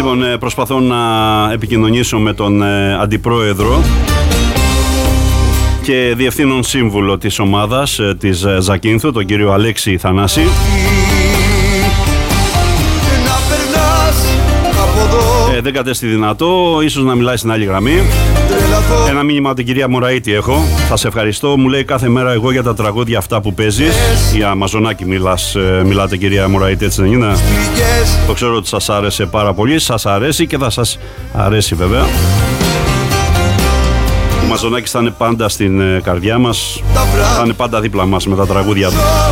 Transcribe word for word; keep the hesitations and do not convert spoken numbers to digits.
Λοιπόν, προσπαθώ να επικοινωνήσω με τον Αντιπρόεδρο και Διευθύνων Σύμβουλο της ομάδας της Ζακίνθου, τον κύριο Αλέξη Θανάση. Ε, δεν κατέστη δυνατό, ίσως να μιλάει στην άλλη γραμμή. Ένα μήνυμα από την κυρία Μωραήτη έχω. Θα σε ευχαριστώ, μου λέει κάθε μέρα εγώ για τα τραγούδια αυτά που παίζεις. Για Μαζονάκη μιλάς, μιλάτε κυρία Μωραήτη, έτσι δεν είναι? Το ξέρω ότι σας άρεσε πάρα πολύ, σας αρέσει και θα σας αρέσει βέβαια. Ο Μαζονάκης θα είναι πάντα στην καρδιά μας, θα είναι πάντα δίπλα μας με τα τραγούδια του.